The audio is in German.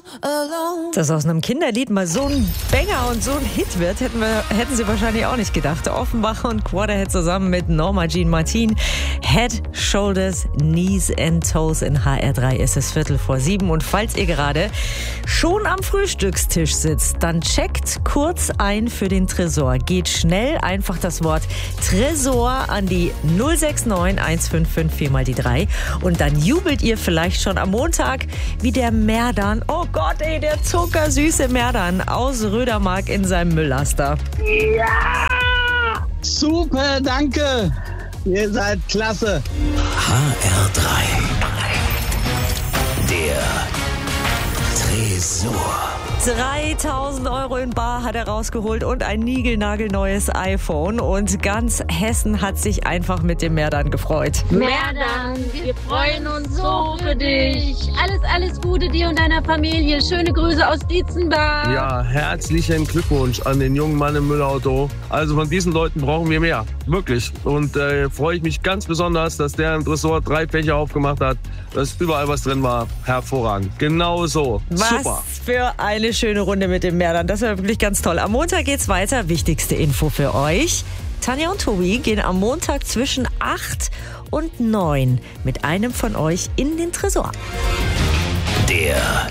Dass aus einem Kinderlied mal so ein Banger und so ein Hit wird, hätten sie wahrscheinlich auch nicht gedacht. Offenbach und Quarterhead zusammen mit Norma Jean Martin. Head, Shoulders, Knees and Toes in HR3 ist es 6:15. Und falls ihr gerade schon am Frühstückstisch sitzt, dann checkt kurz ein für den Tresor. Geht schnell einfach das Wort Tresor an die 069 155 4 mal die 3 und dann jubelt ihr vielleicht schon am Montag wie der Merdan. Oh Gott, ey, der zuckersüße Merdan aus Rödermark in seinem Mülllaster. Ja! Super, danke! Ihr seid klasse! HR3. Der Tresor. 3.000 Euro in bar hat er rausgeholt und ein niegelnagelneues iPhone. Und ganz Hessen hat sich einfach mit dem Merdan gefreut. Merdan, wir freuen uns so für dich. Alles Gute dir und deiner Familie. Schöne Grüße aus Dietzenbach. Ja, herzlichen Glückwunsch an den jungen Mann im Müllauto. Also von diesen Leuten brauchen wir mehr. Wirklich. Und freue ich mich ganz besonders, dass der im Tresor 3 Fächer aufgemacht hat, dass überall was drin war. Hervorragend. Genau so. Was Super. für eine schöne Runde mit dem Merdan. Das war wirklich ganz toll. Am Montag geht's weiter. Wichtigste Info für euch. Tanja und Tobi gehen am Montag zwischen 8 und 9 mit einem von euch in den Tresor. Der